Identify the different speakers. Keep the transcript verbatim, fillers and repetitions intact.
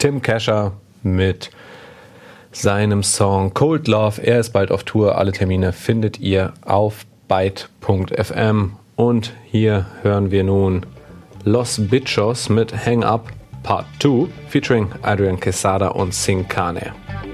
Speaker 1: Tim Kesha mit seinem Song Cold Love. Er ist bald auf Tour. Alle Termine findet ihr auf byte punkt f m. Und hier hören wir nun Los Bichos mit Hang Up Part zwei featuring Adrian Quesada und Sing Kane.